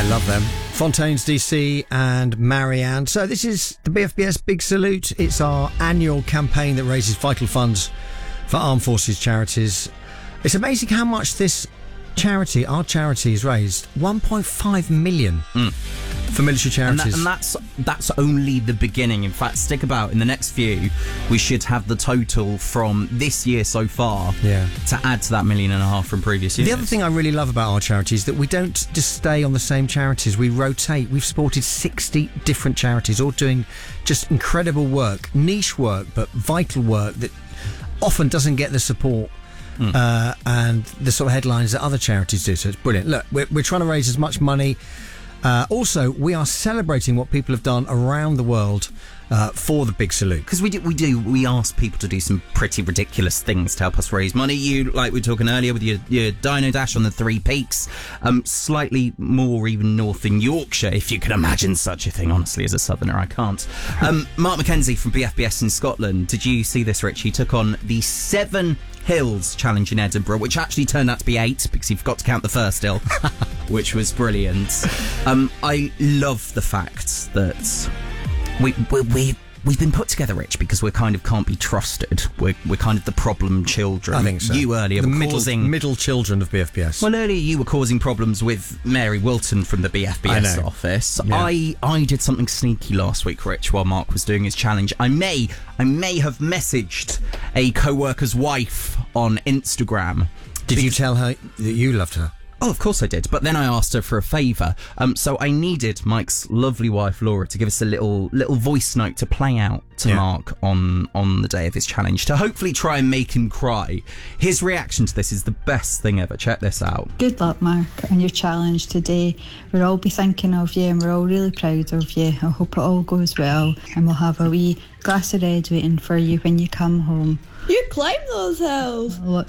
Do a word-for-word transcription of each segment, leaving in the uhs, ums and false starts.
love them. Fontaines D C and Marianne. So this is the B F B S Big Salute. It's our annual campaign that raises vital funds for armed forces charities. It's amazing how much this charity, our charity, has raised. one point five million mm. for military charities. And, that, and that's that's only the beginning. In fact, stick about. In the next few, we should have the total from this year so far yeah. to add to that million and a half from previous years. The other thing I really love about our charity is that we don't just stay on the same charities. We rotate. We've supported sixty different charities, all doing just incredible work, niche work, but vital work that often doesn't get the support Mm. Uh, and the sort of headlines that other charities do. So it's brilliant. Look, we're, we're trying to raise as much money. Uh, also, we are celebrating what people have done around the world uh, for the Big Salute. Because we do, we do, we ask people to do some pretty ridiculous things to help us raise money. You, like we were talking earlier with your, your Dino Dash on the Three Peaks, um, slightly more even north in Yorkshire, if you can imagine such a thing. Honestly, as a southerner, I can't. Um, Mark McKenzie from B F B S in Scotland. Did you see this, Rich? He took on the Seven Hills Challenge in Edinburgh, which actually turned out to be eight because he forgot to count the first hill, which was brilliant. Um, I love the fact that we, we, we, we've been put together, Rich, because we kind of can't be trusted. We're, we're kind of the problem children. I think so. You earlier the were middle, causing... middle children of B F B S. Well, earlier you were causing problems with Mary Wilton from the B F B S office. Yeah. I, I did something sneaky last week, Rich, while Mark was doing his challenge. I may, I may have messaged a co-worker's wife on Instagram. Did you tell her that you loved her? Oh, of course I did. But then I asked her for a favour. Um, so I needed Mike's lovely wife, Laura, to give us a little little voice note to play out to yeah. Mark on, on the day of his challenge, to hopefully try and make him cry. His reaction to this is the best thing ever. Check this out. Good luck, Mark, on your challenge today. We'll all be thinking of you and we're all really proud of you. I hope it all goes well and we'll have a wee glass of red waiting for you when you come home. You climbed those hills. Look.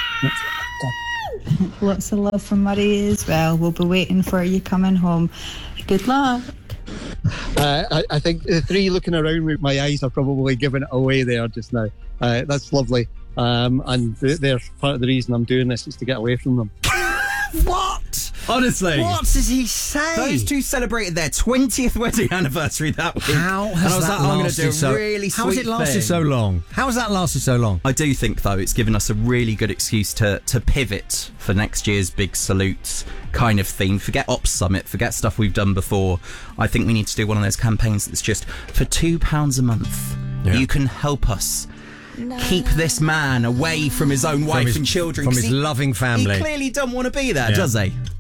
Lots of love from Murray as well. We'll be waiting for you coming home. Good luck. Uh, I, I think the three looking around with my eyes are probably giving it away there just now. Uh, that's lovely. Um, and they're part of the reason I'm doing this is to get away from them. What? Honestly. What does he say? Those two celebrated their twentieth wedding anniversary that week. How has and I was that like, I'm lasted do a so really How has it lasted thing. so long? How has that lasted so long? I do think, though, it's given us a really good excuse to, to pivot for next year's Big Salute kind of theme. Forget Ops Summit, forget stuff we've done before. I think we need to do one of those campaigns that's just for two pounds a month. Yeah. You can help us No. keep this man away from his own wife his, and children. From his he, loving family. He clearly doesn't want to be there, yeah. does he?